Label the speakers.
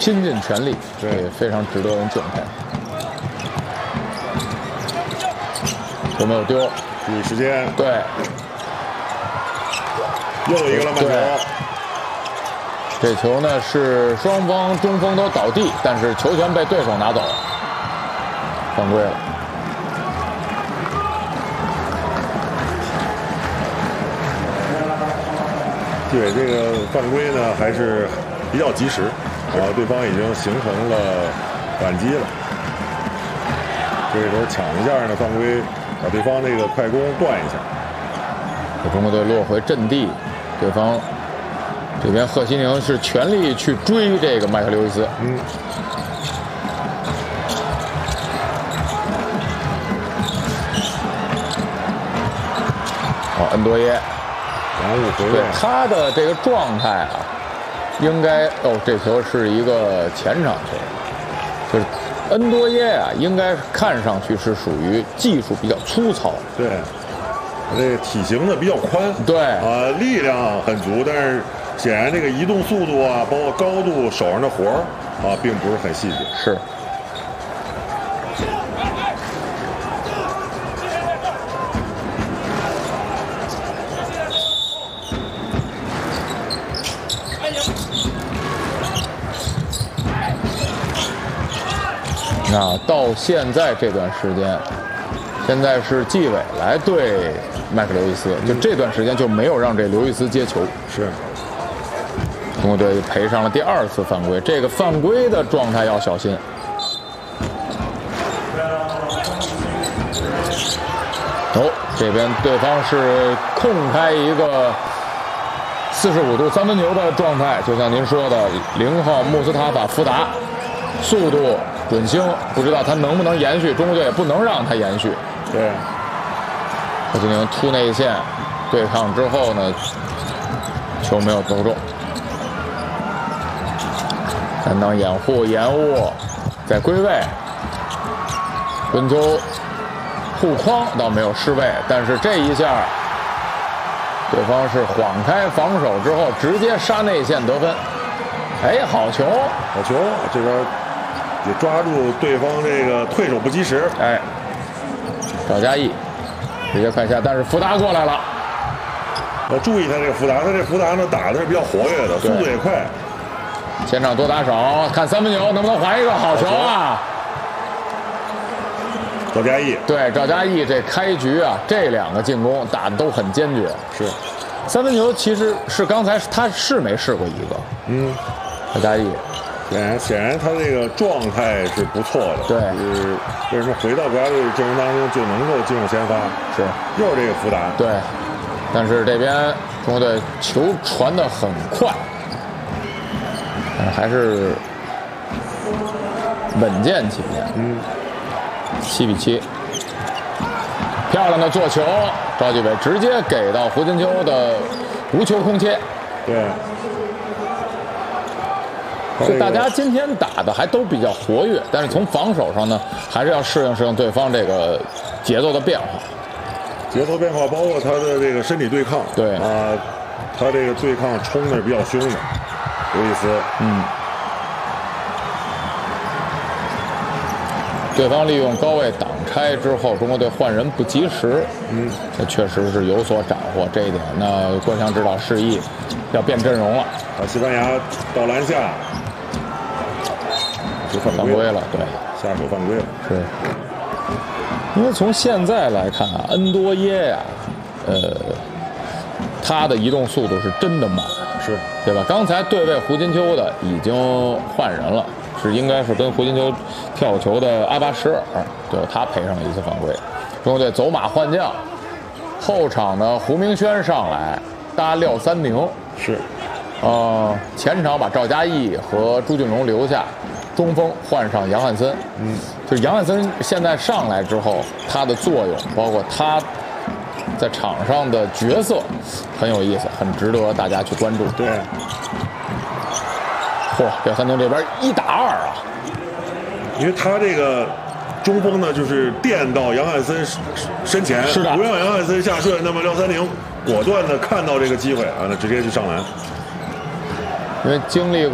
Speaker 1: 拼尽全力，
Speaker 2: 对，
Speaker 1: 非常值得人敬佩。有没有丢？
Speaker 2: 注意时间。
Speaker 1: 对，
Speaker 2: 又一个篮板球。
Speaker 1: 这球呢是双方中锋都倒地，但是球权被对手拿走，犯规了。
Speaker 2: 对，这个犯规呢还是比较及时，对方已经形成了反击了。这时候抢一下呢，犯规把对方这个快攻断一下。
Speaker 1: 中国队落回阵地，对方这边贺西宁是全力去追这个麦克刘易斯。好，恩多耶，
Speaker 2: 延误回位。
Speaker 1: 对他的这个状态啊，应该这球是一个前场球，就是恩多耶啊，应该看上去是属于技术比较粗糙。
Speaker 2: 对，这个体型呢比较宽。
Speaker 1: 对
Speaker 2: 力量很足，但是显然这个移动速度啊，包括高度、手上的活儿并不是很细致。
Speaker 1: 是。那到现在这段时间，现在是纪委来对麦克刘易斯，就这段时间就没有让这刘易斯接球。
Speaker 2: 是，
Speaker 1: 中国队赔上了第2次犯规，这个犯规的状态要小心。这边对方是空开一个45度3分球的状态，就像您说的，0号穆斯塔法福达，速度准星，不知道他能不能延续，中国队也不能让他延续。
Speaker 2: 对，
Speaker 1: 贺西宁突内线对抗之后呢，球没有投中，担当掩护延误，在归位，滚球护框倒没有失位，但是这一下对方是晃开防守之后直接杀内线得分。哎，好球，
Speaker 2: 好球，这边也抓住对方这个退手不及时。
Speaker 1: 哎，赵嘉译直接快下，但是福达过来了。
Speaker 2: 要注意他这个福达，他这福达呢打的是比较活跃的，速度也快。
Speaker 1: 前场多打少，看3分球能不能还一个好球啊！
Speaker 2: 赵嘉译，
Speaker 1: 对，赵嘉译这开局啊，这2个进攻打的都很坚决。
Speaker 2: 是
Speaker 1: ，3分球其实是刚才他是没试过一个。赵嘉译。
Speaker 2: 显然他这个状态是不错的。
Speaker 1: 对，
Speaker 2: 为什么回到国家队阵容当中就能够进入先发？
Speaker 1: 是，
Speaker 2: 又是这个福达。
Speaker 1: 对，但是这边中国队球传得很快，但是还是稳健起见。7比7，漂亮的做球，赵继伟直接给到胡金秋的无球空切。
Speaker 2: 对。
Speaker 1: 所以大家今天打的还都比较活跃，但是从防守上呢，还是要适应对方这个节奏的变化。
Speaker 2: 节奏变化包括他的这个身体对抗。
Speaker 1: 对
Speaker 2: 他这个对抗冲的是比较凶的，刘易斯。
Speaker 1: 对方利用高位挡拆之后，中国队换人不及时。这确实是有所斩获这一点。那郭翔指导示意要变阵容了。
Speaker 2: 西班牙到篮下。
Speaker 1: 犯规了，对，
Speaker 2: 下手犯规了，
Speaker 1: 是。因为从现在来看啊，恩多耶呀，他的移动速度是真的慢，
Speaker 2: 是
Speaker 1: 对吧？刚才对位胡金秋的已经换人了，应该是跟胡金秋跳球的阿巴什尔，对，他赔上了1次犯规。中国队走马换将，后场呢胡明轩上来搭廖三宁，
Speaker 2: 是，
Speaker 1: 前场把赵嘉译和朱俊龙留下。中锋换上杨汉森，就是杨汉森现在上来之后，他的作用，包括他在场上的角色，很有意思，很值得大家去关注。
Speaker 2: 对，
Speaker 1: 廖三宁这边1打2啊，
Speaker 2: 因为他这个中锋呢，就是垫到杨汉森身前，
Speaker 1: 是的，
Speaker 2: 不让杨汉森下顺，那么廖三宁果断的看到这个机会啊，那直接就上篮，
Speaker 1: 因为经历过。